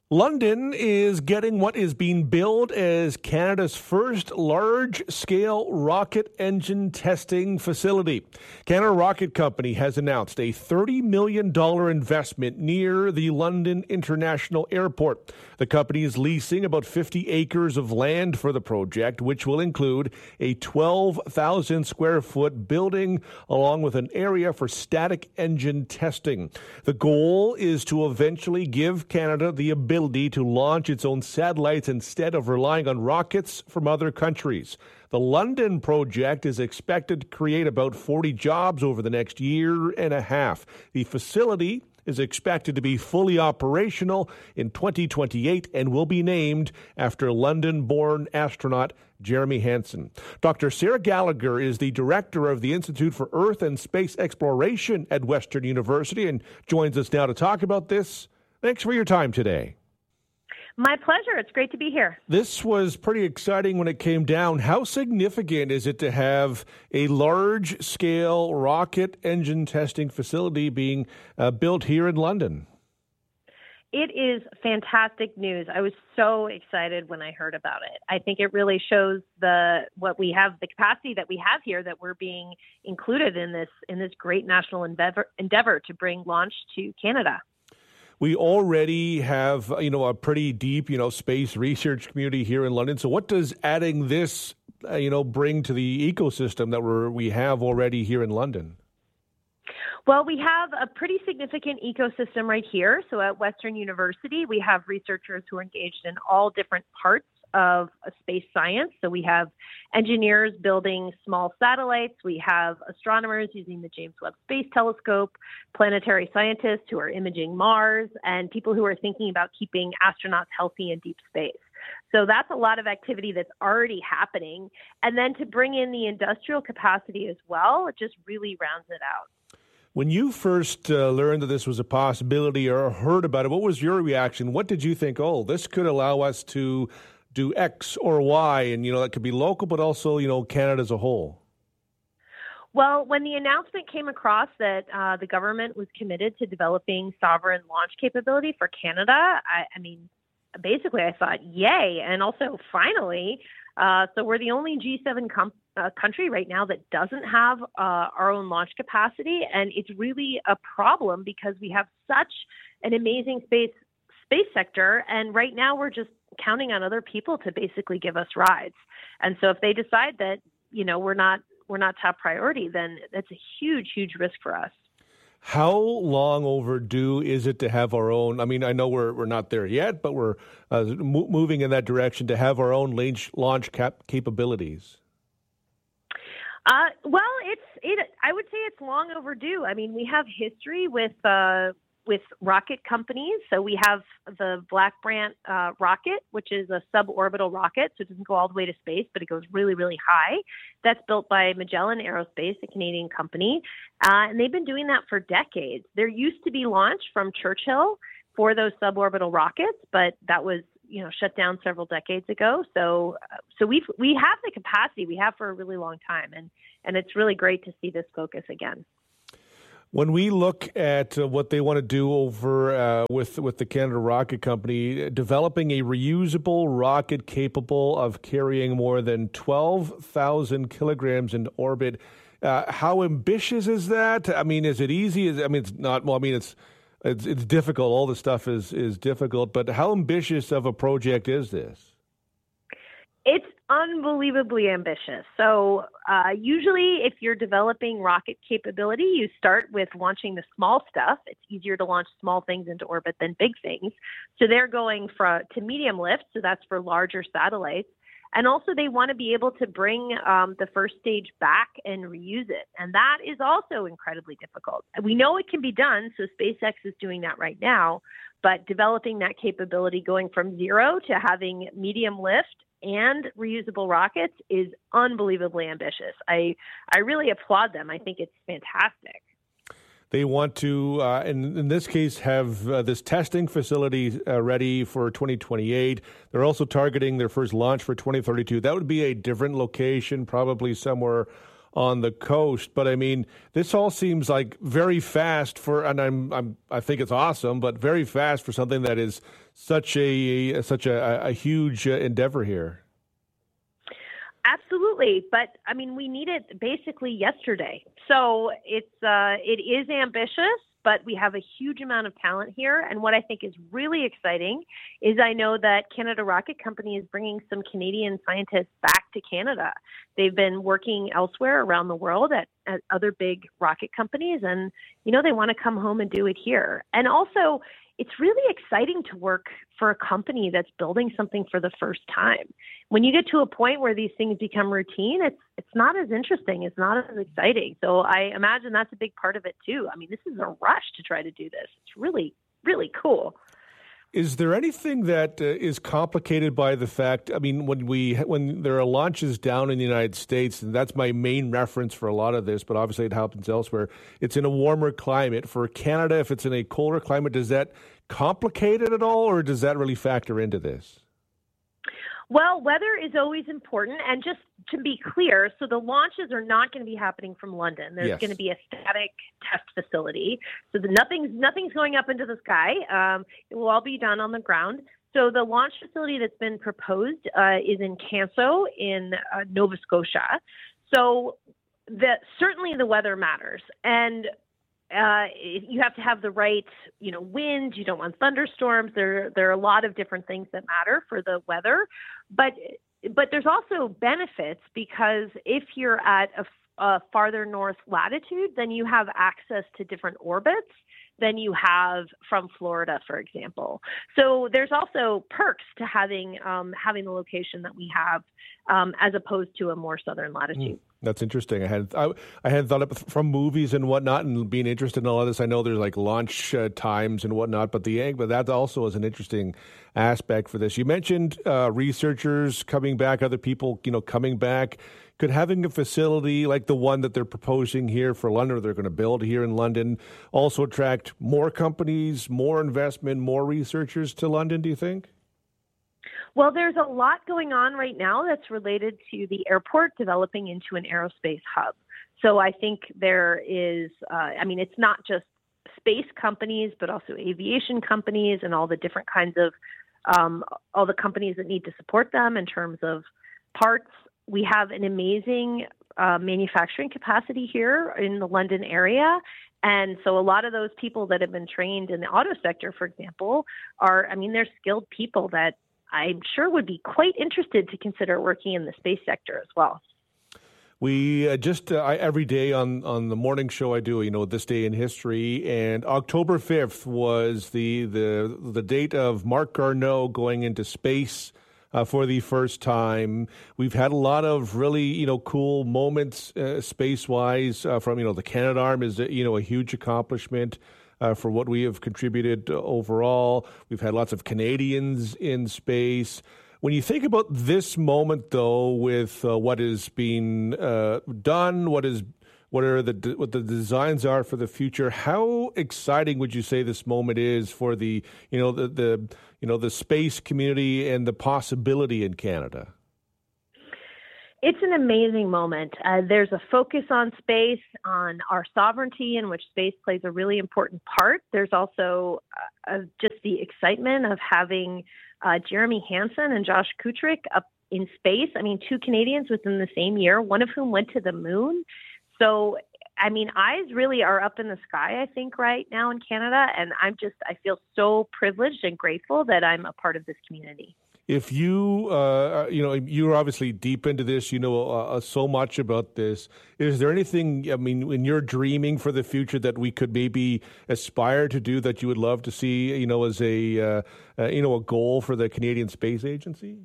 London is getting what is being billed as Canada's first large-scale rocket engine testing facility. Canada Rocket Company has announced a $30 million investment near the London International Airport. The company is leasing about 50 acres of land for the project, which will include a 12,000 square foot building along with an area for static engine testing. The goal is to eventually give Canada the ability to launch its own satellites instead of relying on rockets from other countries. The London project is expected to create about 40 jobs over the next year and a half. The facility is expected to be fully operational in 2028 and will be named after London-born astronaut Jeremy Hansen. Dr. Sarah Gallagher is the director of the Institute for Earth and Space Exploration at Western University and joins us now to talk about this. Thanks for your time today. My pleasure. It's great to be here. This was pretty exciting when it came down. How significant is it to have a large-scale rocket engine testing facility being built here in London? It is fantastic news. I was so excited when I heard about it. I think it really shows the capacity that we have here, that we're being included in this great national endeavor to bring launch to Canada. We already have, a pretty deep, space research community here in London. So what does adding this, bring to the ecosystem that we have already here in London? Well, we have a pretty significant ecosystem right here. So at Western University, we have researchers who are engaged in all different parts of space science. So we have engineers building small satellites. We have astronomers using the James Webb Space Telescope, planetary scientists who are imaging Mars, and people who are thinking about keeping astronauts healthy in deep space. So that's a lot of activity that's already happening. And then to bring in the industrial capacity as well, it just really rounds it out. When you first learned that this was a possibility or heard about it, what was your reaction? What did you think, this could allow us to do X or Y, and, that could be local, but also, Canada as a whole? Well, when the announcement came across that the government was committed to developing sovereign launch capability for Canada, basically I thought, yay, and also finally. So we're the only G7 country right now that doesn't have our own launch capacity, and it's really a problem because we have such an amazing space sector, and right now we're just counting on other people to basically give us rides. And so if they decide that, we're not top priority, then that's a huge, huge risk for us. How long overdue is it to have our own? I know we're not there yet, but we're moving in that direction to have our own launch capabilities. Well, I would say it's long overdue. We have history with rocket companies. So we have the Black Brant rocket, which is a suborbital rocket. So it doesn't go all the way to space, but it goes really, really high. That's built by Magellan Aerospace, a Canadian company. And they've been doing that for decades. There used to be launch from Churchill for those suborbital rockets, but that was, shut down several decades ago. So we have the capacity we have for a really long time. And it's really great to see this focus again. When we look at what they want to do over with the Canada Rocket Company, developing a reusable rocket capable of carrying more than 12,000 kilograms into orbit, how ambitious is that? Is it easy? It's not. Well, it's difficult. All the stuff is difficult. But how ambitious of a project is this? It's unbelievably ambitious. So usually if you're developing rocket capability, you start with launching the small stuff. It's easier to launch small things into orbit than big things. So they're going to medium lift. So that's for larger satellites. And also they want to be able to bring the first stage back and reuse it. And that is also incredibly difficult. We know it can be done. So SpaceX is doing that right now. But developing that capability, going from zero to having medium lift and reusable rockets, is unbelievably ambitious. I really applaud them. I think it's fantastic. They want to, in this case, have this testing facility ready for 2028. They're also targeting their first launch for 2032. That would be a different location, probably somewhere on the coast. But I mean, this all seems like very fast and I think it's awesome, but very fast for something that is such a huge endeavor here. Absolutely, but I mean, we need it basically yesterday. So it is ambitious, but we have a huge amount of talent here. And what I think is really exciting is I know that Canada Rocket Company is bringing some Canadian scientists back to Canada. They've been working elsewhere around the world at other big rocket companies, and they want to come home and do it here. And also, it's really exciting to work for a company that's building something for the first time. When you get to a point where these things become routine, it's not as interesting. It's not as exciting. So I imagine that's a big part of it too. I mean, this is a rush to try to do this. It's really, really cool. Is there anything that is complicated by the fact, I mean, when there are launches down in the United States, and that's my main reference for a lot of this, but obviously it happens elsewhere, it's in a warmer climate. For Canada, if it's in a colder climate, does that complicate it at all, or does that really factor into this? Well, weather is always important. And just to be clear, so the launches are not going to be happening from London. There's going to be a static test facility. So nothing's going up into the sky. It will all be done on the ground. So the launch facility that's been proposed is in Canso in Nova Scotia. So certainly the weather matters. And you have to have the right, wind. You don't want thunderstorms. There are a lot of different things that matter for the weather, but there's also benefits because if you're at a farther north latitude, then you have access to different orbits than you have from Florida, for example. So there's also perks to having the location that we have as opposed to a more southern latitude. That's interesting. I hadn't thought of from movies and whatnot, and being interested in all of this. I know there's like launch times and whatnot, but that also is an interesting aspect for this. You mentioned researchers coming back, other people, coming back. Could having a facility like the one that they're proposing here for London, or they're going to build here in London, also attract more companies, more investment, more researchers to London, do you think? Well, there's a lot going on right now that's related to the airport developing into an aerospace hub. So I think there is, it's not just space companies, but also aviation companies and all the different kinds of, all the companies that need to support them in terms of parts. We have an amazing manufacturing capacity here in the London area. And so a lot of those people that have been trained in the auto sector, for example, they're skilled people that I'm sure would be quite interested to consider working in the space sector as well. We every day on the morning show I do, This Day in History, and October 5th was the date of Marc Garneau going into space for the first time. We've had a lot of really, cool moments space-wise from, the Canadarm is, a huge accomplishment. For what we have contributed overall. We've had lots of Canadians in space. When you think about this moment, though, with what is being done, what the designs are for the future, how exciting would you say this moment is for the space community and the possibility in Canada? It's an amazing moment. There's a focus on space, on our sovereignty, in which space plays a really important part. There's also just the excitement of having Jeremy Hansen and Josh Kutrick up in space. Two Canadians within the same year, one of whom went to the moon. So, eyes really are up in the sky, I think, right now in Canada. And I feel so privileged and grateful that I'm a part of this community. If you're obviously deep into this, so much about this. Is there anything, when you're dreaming for the future that we could maybe aspire to do that you would love to see, as a goal for the Canadian Space Agency?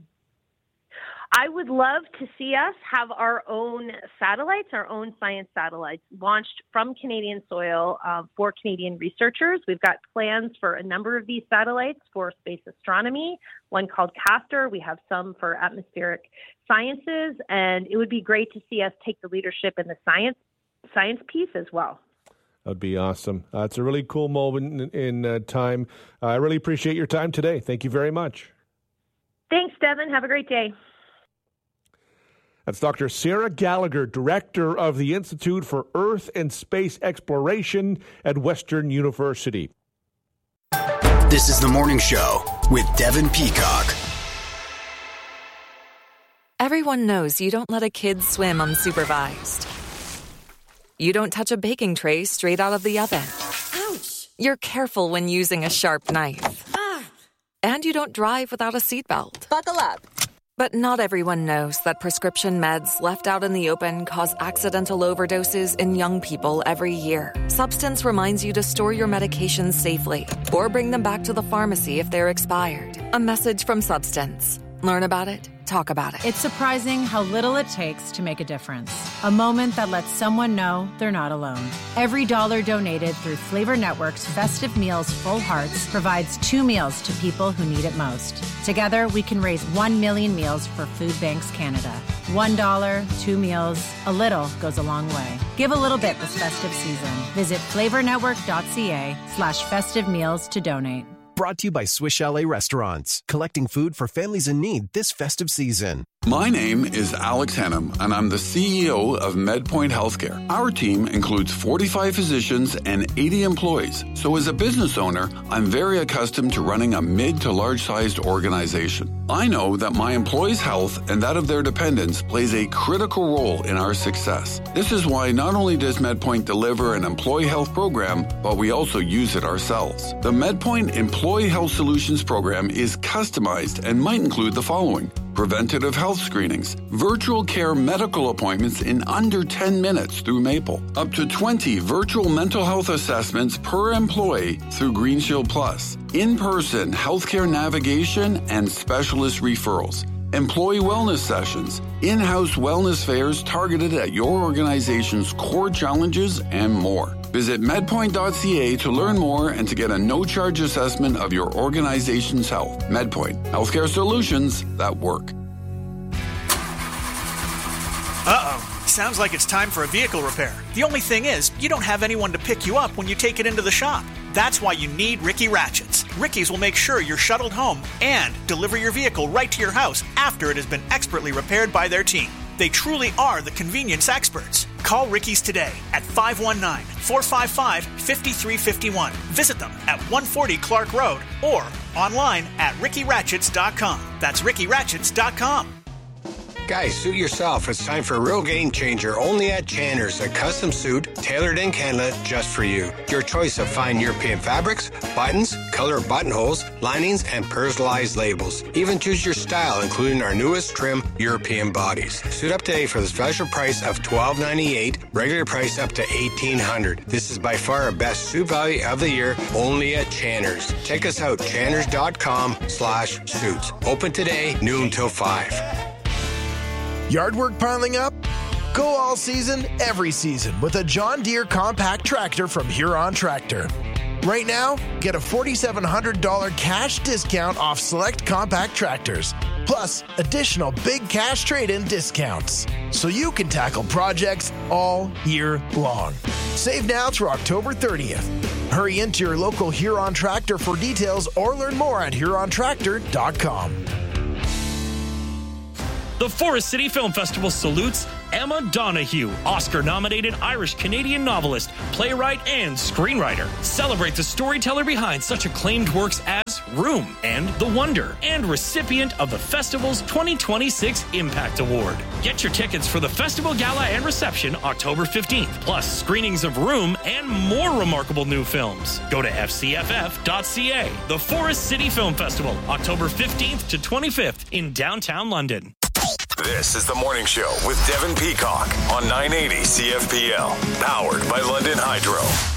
I would love to see us have our own satellites, our own science satellites launched from Canadian soil for Canadian researchers. We've got plans for a number of these satellites for space astronomy, one called Castor. We have some for atmospheric sciences, and it would be great to see us take the leadership in the science piece as well. That would be awesome. It's a really cool moment in time. I really appreciate your time today. Thank you very much. Thanks, Devin. Have a great day. That's Dr. Sarah Gallagher, Director of the Institute for Earth and Space Exploration at Western University. This is The Morning Show with Devin Peacock. Everyone knows you don't let a kid swim unsupervised. You don't touch a baking tray straight out of the oven. Ouch! You're careful when using a sharp knife. Ah! And you don't drive without a seatbelt. Buckle up. But not everyone knows that prescription meds left out in the open cause accidental overdoses in young people every year. Substance reminds you to store your medications safely or bring them back to the pharmacy if they're expired. A message from Substance. Learn about it. Talk about it. It's surprising how little it takes to make a difference. A moment that lets someone know they're not alone. Every dollar donated through Flavor Network's Festive Meals Full Hearts provides 2 meals to people who need it most. Together, we can raise 1 million meals for Food Banks Canada. $1, 2 meals, a little goes a long way. Give a little bit this festive season. Visit flavornetwork.ca/festive meals to donate. Brought to you by Swiss Chalet Restaurants, collecting food for families in need this festive season. My name is Alex Hennam, and I'm the CEO of MedPoint Healthcare. Our team includes 45 physicians and 80 employees. So as a business owner, I'm very accustomed to running a mid to large-sized organization. I know that my employees' health and that of their dependents plays a critical role in our success. This is why not only does MedPoint deliver an employee health program, but we also use it ourselves. The MedPoint Employee Health Solutions program is customized and might include the following: preventative health screenings, virtual care medical appointments in under 10 minutes through Maple, up to 20 virtual mental health assessments per employee through GreenShield Plus, in-person healthcare navigation and specialist referrals, employee wellness sessions, in-house wellness fairs targeted at your organization's core challenges, and more. Visit medpoint.ca to learn more and to get a no-charge assessment of your organization's health. MedPoint, healthcare solutions that work. Uh-oh. Sounds like it's time for a vehicle repair. The only thing is, you don't have anyone to pick you up when you take it into the shop. That's why you need Ricky Ratchets. Ricky's will make sure you're shuttled home and deliver your vehicle right to your house after it has been expertly repaired by their team. They truly are the convenience experts. Call Ricky's today at 519-455-5351. Visit them at 140 Clark Road or online at rickyratchets.com. That's rickyratchets.com. Guys, suit yourself. It's time for a real game changer only at Channers, a custom suit tailored in Canada just for you. Your choice of fine European fabrics, buttons, color buttonholes, linings, and personalized labels. Even choose your style, including our newest trim, European bodies. Suit up today for the special price of $12.98, regular price up to $1,800. This is by far our best suit value of the year only at Channers. Check us out, channers.com/suits. Open today, noon till 5. Yard work piling up? Go all season, every season with a John Deere compact tractor from Huron Tractor. Right now, get a $4,700 cash discount off select compact tractors, plus additional big cash trade-in discounts, so you can tackle projects all year long. Save now through October 30th. Hurry into your local Huron Tractor for details or learn more at hurontractor.com. The Forest City Film Festival salutes Emma Donoghue, Oscar-nominated Irish-Canadian novelist, playwright, and screenwriter. Celebrate the storyteller behind such acclaimed works as Room and The Wonder, and recipient of the festival's 2026 Impact Award. Get your tickets for the festival gala and reception October 15th, plus screenings of Room and more remarkable new films. Go to fcff.ca. The Forest City Film Festival, October 15th to 25th in downtown London. This is The Morning Show with Devin Peacock on 980 CFPL, powered by London Hydro.